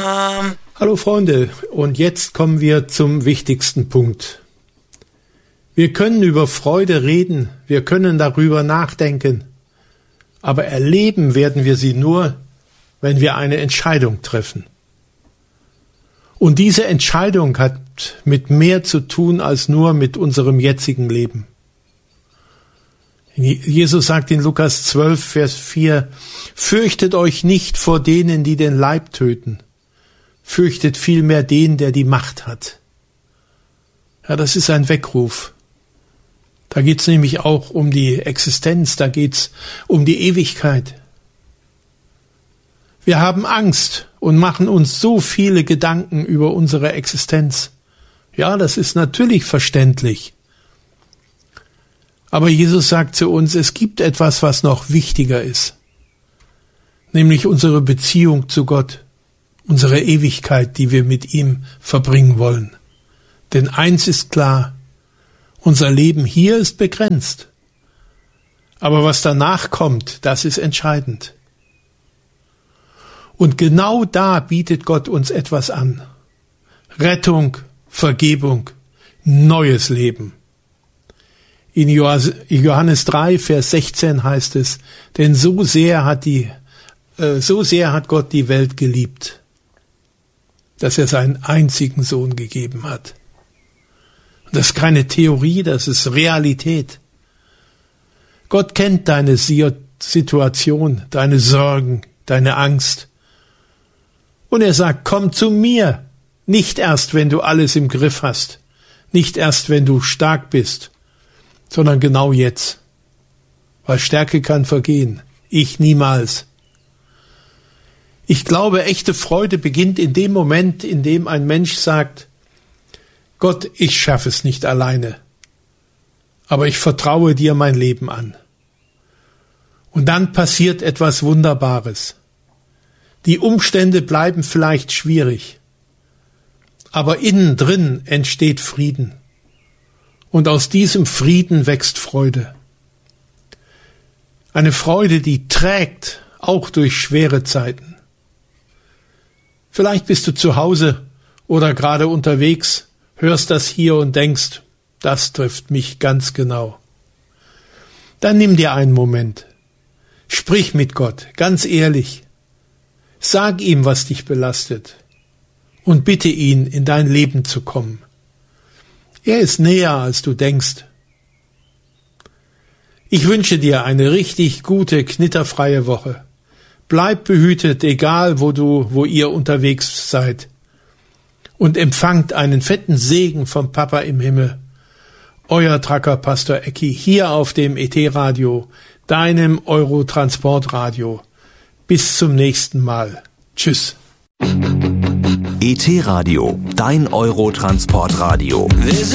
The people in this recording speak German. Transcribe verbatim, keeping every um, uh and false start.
Hallo Freunde, und jetzt kommen wir zum wichtigsten Punkt. Wir können über Freude reden, wir können darüber nachdenken, aber erleben werden wir sie nur, wenn wir eine Entscheidung treffen. Und diese Entscheidung hat mit mehr zu tun als nur mit unserem jetzigen Leben. Jesus sagt in Lukas zwölf, Vers vier, fürchtet euch nicht vor denen, die den Leib töten, fürchtet vielmehr den, der die Macht hat. Ja, das ist ein Weckruf. Da geht's nämlich auch um die Existenz, da geht's um die Ewigkeit. Wir haben Angst und machen uns so viele Gedanken über unsere Existenz. Ja, das ist natürlich verständlich. Aber Jesus sagt zu uns, es gibt etwas, was noch wichtiger ist, nämlich unsere Beziehung zu Gott, unsere Ewigkeit, die wir mit ihm verbringen wollen. Denn eins ist klar, unser Leben hier ist begrenzt, aber was danach kommt, das ist entscheidend. Und genau da bietet Gott uns etwas an. Rettung, Vergebung, neues Leben. In Johannes drei, Vers sechzehn heißt es, denn so sehr hat die, äh, so sehr hat Gott die Welt geliebt, dass er seinen einzigen Sohn gegeben hat. Und das ist keine Theorie, das ist Realität. Gott kennt deine Situation, deine Sorgen, deine Angst. Und er sagt, komm zu mir, nicht erst, wenn du alles im Griff hast, nicht erst, wenn du stark bist, sondern genau jetzt, weil Stärke kann vergehen, ich niemals. Ich glaube, echte Freude beginnt in dem Moment, in dem ein Mensch sagt, Gott, ich schaffe es nicht alleine, aber ich vertraue dir mein Leben an. Und dann passiert etwas Wunderbares. Die Umstände bleiben vielleicht schwierig, aber innen drin entsteht Frieden. Und aus diesem Frieden wächst Freude. Eine Freude, die trägt, auch durch schwere Zeiten. Vielleicht bist du zu Hause oder gerade unterwegs, hörst das hier und denkst, das trifft mich ganz genau. Dann nimm dir einen Moment. Sprich mit Gott, ganz ehrlich. Sag ihm, was dich belastet, und bitte ihn, in dein Leben zu kommen. Er ist näher, als du denkst. Ich wünsche dir eine richtig gute, knitterfreie Woche. Bleib behütet, egal wo du, wo ihr unterwegs seid. Und empfangt einen fetten Segen vom Papa im Himmel. Euer Tracker Pastor Ecki, hier auf dem E T-Radio, deinem Eurotransportradio. Bis zum nächsten Mal. Tschüss. E T-Radio, dein Eurotransportradio.